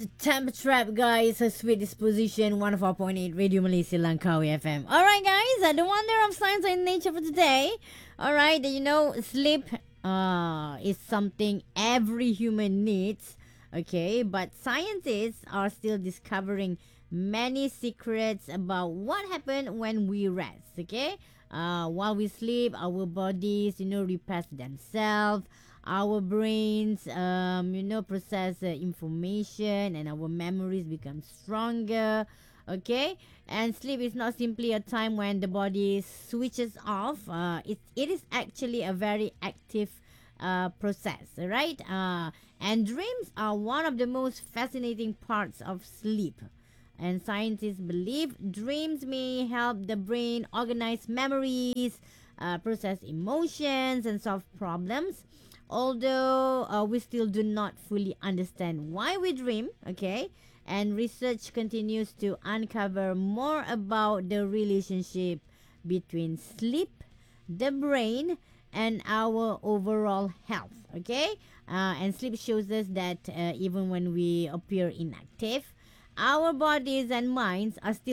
The Temper Trap, guys, a sweet disposition, 104.8 Radio Malaysia Langkawi FM. Alright, guys, the wonder of science and nature for today. Alright, sleep is something every human needs. Okay, but scientists are still discovering many secrets about what happens when we rest. Okay, while we sleep, our bodies, repair themselves. Our brains, process information, and our memories become stronger. Okay, and sleep is not simply a time when the body switches off. It is actually a very active process, right? And dreams are one of the most fascinating parts of sleep. And scientists believe dreams may help the brain organize memories, process emotions, and solve problems. Although we still do not fully understand why we dream, okay? And research continues to uncover more about the relationship between sleep, the brain, and our overall health, okay? And sleep shows us that even when we appear inactive, our bodies and minds are still